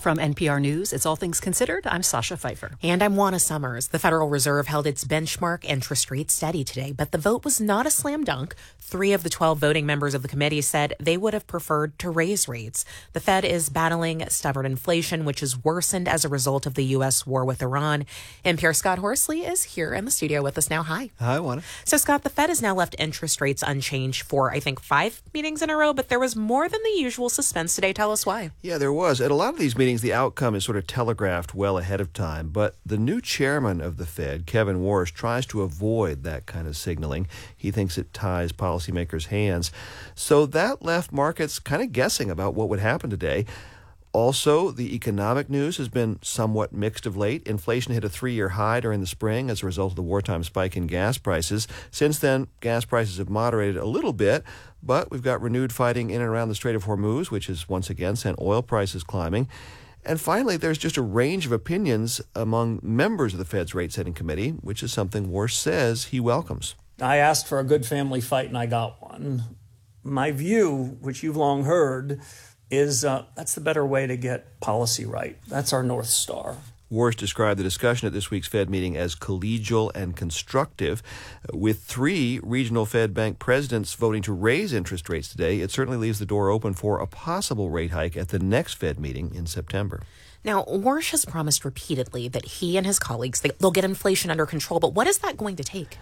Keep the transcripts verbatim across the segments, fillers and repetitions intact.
From N P R News, it's All Things Considered. I'm Sasha Pfeiffer. And I'm Juana Summers. The Federal Reserve held its benchmark interest rate steady today, but the vote was not a slam dunk. Three of the twelve voting members of the committee said they would have preferred to raise rates. The Fed is battling stubborn inflation, which has worsened as a result of the U S war with Iran. N P R Scott Horsley is here in the studio with us now. Hi. Hi, Juana. So, Scott, the Fed has now left interest rates unchanged for, I think, five meetings in a row, but there was more than the usual suspense today. Tell us why. Yeah, there was. At a lot of these meetings, the outcome is sort of telegraphed well ahead of time, but the new chairman of the Fed, Kevin Warsh, tries to avoid that kind of signaling. He thinks it ties policymakers' hands. So that left markets kind of guessing about what would happen today. Also, the economic news has been somewhat mixed of late. Inflation hit a three-year high during the spring as a result of the wartime spike in gas prices. Since then, gas prices have moderated a little bit, but we've got renewed fighting in and around the Strait of Hormuz, which has once again sent oil prices climbing. And finally, there's just a range of opinions among members of the Fed's rate-setting committee, which is something Warsh says he welcomes. I asked for a good family fight, and I got one. My view, which you've long heard, is uh, that's the better way to get policy right. That's our North Star. Warsh described the discussion at this week's Fed meeting as collegial and constructive. With three regional Fed bank presidents voting to raise interest rates today, it certainly leaves the door open for a possible rate hike at the next Fed meeting in September. Now, Warsh has promised repeatedly that he and his colleagues, they, they'll get inflation under control, but what is that going to take?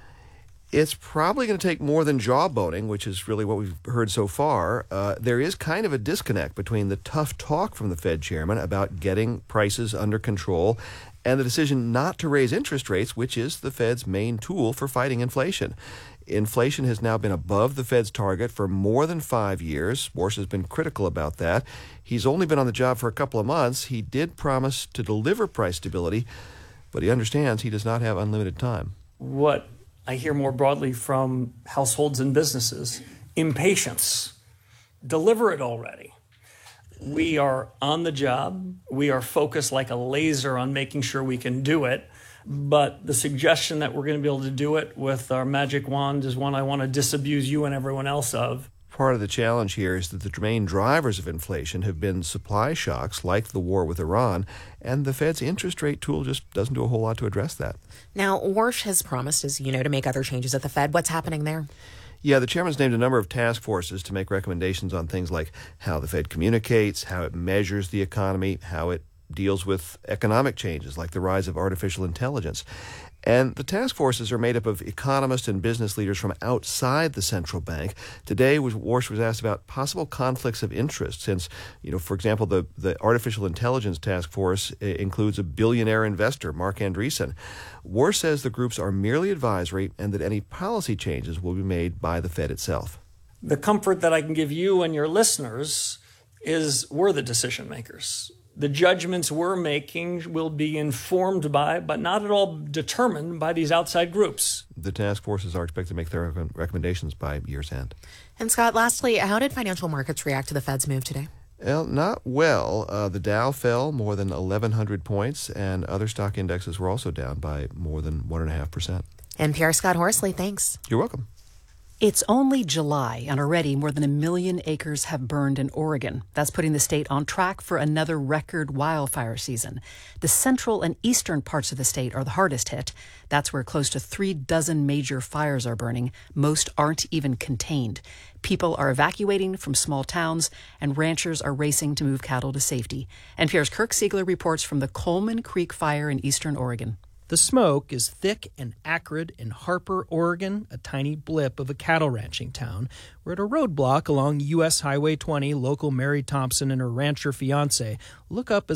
It's probably going to take more than jawboning, which is really what we've heard so far. Uh, there is kind of a disconnect between the tough talk from the Fed chairman about getting prices under control and the decision not to raise interest rates, which is the Fed's main tool for fighting inflation. Inflation has now been above the Fed's target for more than five years. Warsh has been critical about that. He's only been on the job for a couple of months. He did promise to deliver price stability, but he understands he does not have unlimited time. What I hear more broadly from households and businesses, impatience. Deliver it already. We are on the job. We are focused like a laser on making sure we can do it. But the suggestion that we're going to be able to do it with our magic wand is one I want to disabuse you and everyone else of. Part of the challenge here is that the main drivers of inflation have been supply shocks like the war with Iran, and the Fed's interest rate tool just doesn't do a whole lot to address that. Now, Warsh has promised, as you know, to make other changes at the Fed. What's happening there? Yeah, the chairman's named a number of task forces to make recommendations on things like how the Fed communicates, how it measures the economy, how it deals with economic changes like the rise of artificial intelligence. And the task forces are made up of economists and business leaders from outside the central bank. Today, Warsh was asked about possible conflicts of interest since, you know, for example, the, the artificial intelligence task force includes a billionaire investor, Marc Andreessen. Warsh says the groups are merely advisory and that any policy changes will be made by the Fed itself. The comfort that I can give you and your listeners is we're the decision makers. The judgments we're making will be informed by, but not at all determined by these outside groups. The task forces are expected to make their recommendations by year's end. And Scott, lastly, how did financial markets react to the Fed's move today? Well, not well. Uh, the Dow fell more than eleven hundred points, and other stock indexes were also down by more than one point five percent. N P R Scott Horsley, thanks. You're welcome. It's only July, and already more than a million acres have burned in Oregon. That's putting the state on track for another record wildfire season. The central and eastern parts of the state are the hardest hit. That's where close to three dozen major fires are burning. Most aren't even contained. People are evacuating from small towns, and ranchers are racing to move cattle to safety. N P R's Kirk Siegler reports from the Coleman Creek fire in eastern Oregon. The smoke is thick and acrid in Harper, Oregon, a tiny blip of a cattle ranching town. We're at a roadblock along U S Highway twenty. Local Mary Thompson and her rancher fiancé look up as